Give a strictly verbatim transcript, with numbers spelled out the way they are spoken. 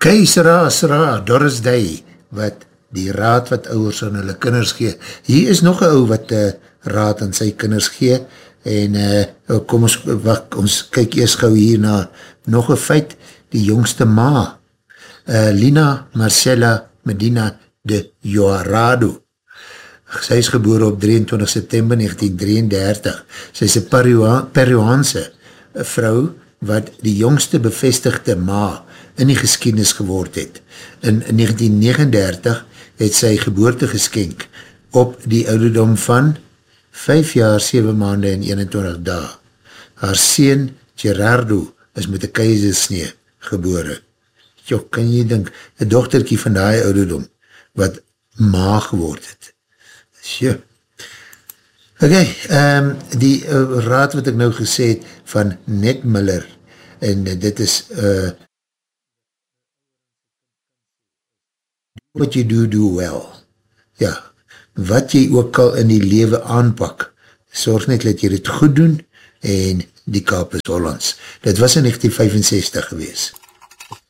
Kei Sera Sera, Doris Day, wat die raad wat ouwers aan hulle kinders gee. Hier is nog een ou wat uh, raad aan sy kinders gee, en uh, kom ons, wacht, ons kyk eers gauw hier na nog een feit, die jongste ma, uh, Lina Marcella Medina de Joarado. Sy is gebore op drieëntwintig September negentien drieëndertig. Sy is een Peruaanse vrou wat die jongste bevestigde ma in die geskiedenis geword het. In negentien negenendertig het sy geboorte geskenk op die ouderdom van vyf jaar, sewe maande en eenentwintig dae. Haar seun Gerardo is met een keizersnee gebore. Jo, kan jy dink, een dochterkie van die ouderdom wat ma geword het. Sjo. Ok, um, die uh, raad wat ek nou gesê het van Ned Miller, en uh, dit is uh, what you do, do well. Ja, wat jy ook al in die lewe aanpak, sorg net dat jy dit goed doen, en die Kaap is Hollands. Dit was in negentien vyfenzestig gewees.